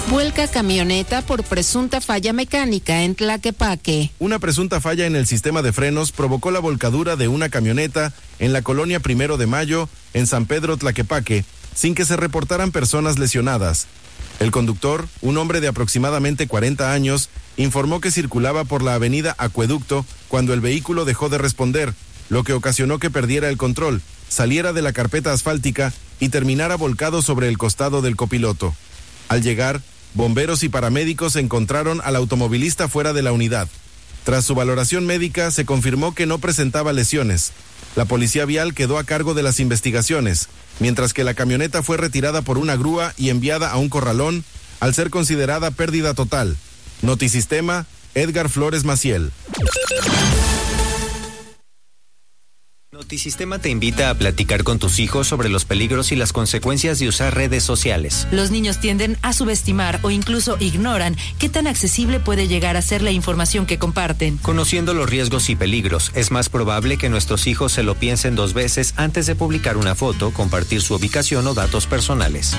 Vuelca camioneta por presunta falla mecánica en Tlaquepaque. Una presunta falla en el sistema de frenos provocó la volcadura de una camioneta en la colonia 1 de Mayo, en San Pedro Tlaquepaque, sin que se reportaran personas lesionadas. El conductor, un hombre de aproximadamente 40 años, informó que circulaba por la avenida Acueducto cuando el vehículo dejó de responder, lo que ocasionó que perdiera el control, saliera de la carpeta asfáltica y terminara volcado sobre el costado del copiloto. Al llegar, bomberos y paramédicos encontraron al automovilista fuera de la unidad. Tras su valoración médica, se confirmó que no presentaba lesiones. La policía vial quedó a cargo de las investigaciones, mientras que la camioneta fue retirada por una grúa y enviada a un corralón, al ser considerada pérdida total. Notisistema, Edgar Flores Maciel. Notisistema te invita a platicar con tus hijos sobre los peligros y las consecuencias de usar redes sociales. Los niños tienden a subestimar o incluso ignoran qué tan accesible puede llegar a ser la información que comparten. Conociendo los riesgos y peligros, es más probable que nuestros hijos se lo piensen 2 veces antes de publicar una foto, compartir su ubicación o datos personales.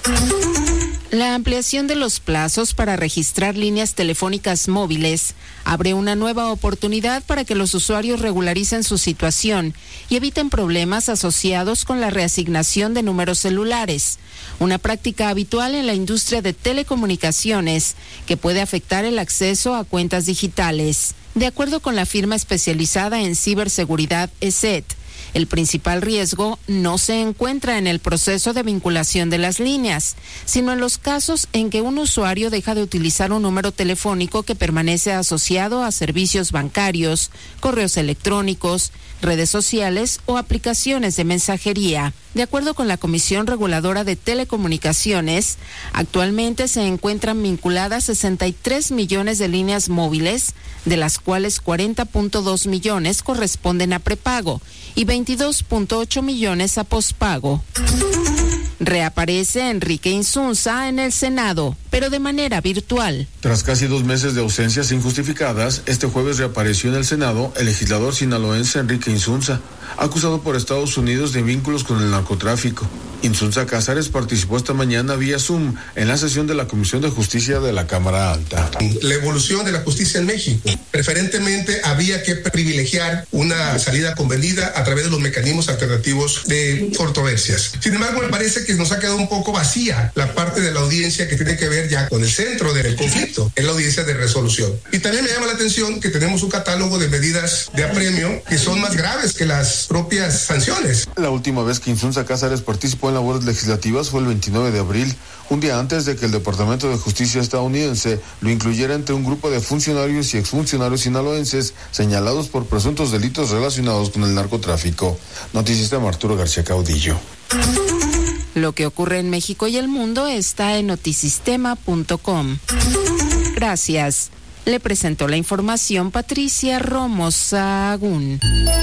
La ampliación de los plazos para registrar líneas telefónicas móviles abre una nueva oportunidad para que los usuarios regularicen su situación y eviten problemas asociados con la reasignación de números celulares, una práctica habitual en la industria de telecomunicaciones que puede afectar el acceso a cuentas digitales. De acuerdo con la firma especializada en ciberseguridad ESET, el principal riesgo no se encuentra en el proceso de vinculación de las líneas, sino en los casos en que un usuario deja de utilizar un número telefónico que permanece asociado a servicios bancarios, correos electrónicos, redes sociales o aplicaciones de mensajería. De acuerdo con la Comisión Reguladora de Telecomunicaciones, actualmente se encuentran vinculadas 63 millones de líneas móviles, de las cuales 40.2 millones corresponden a prepago y 22.8 millones a pospago. Reaparece Enrique Insunza en el Senado, pero de manera virtual. Tras casi 2 meses de ausencias injustificadas, este jueves reapareció en el Senado el legislador sinaloense Enrique Insunza, acusado por Estados Unidos de vínculos con el narcotráfico. Insunza Cázares participó esta mañana vía Zoom en la sesión de la Comisión de Justicia de la Cámara Alta. La evolución de la justicia en México. Preferentemente había que privilegiar una salida convenida a través de los mecanismos alternativos de controversias. Sin embargo, me parece que nos ha quedado un poco vacía la parte de la audiencia que tiene que ver ya con el centro del conflicto, es la audiencia de resolución. Y también me llama la atención que tenemos un catálogo de medidas de apremio que son más graves que las propias sanciones. La última vez que Insunza Cázares participó en labores legislativas fue el 29 de abril, un día antes de que el Departamento de Justicia estadounidense lo incluyera entre un grupo de funcionarios y exfuncionarios sinaloenses señalados por presuntos delitos relacionados con el narcotráfico. Notisistema, Arturo García Caudillo. Lo que ocurre en México y el mundo está en notisistema.com. Gracias. Le presentó la información Patricia Romo Sahagún.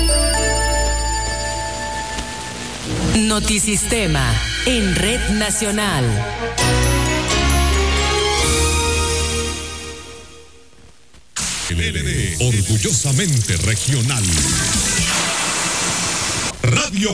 Notisistema en Red Nacional. Orgullosamente regional. Radio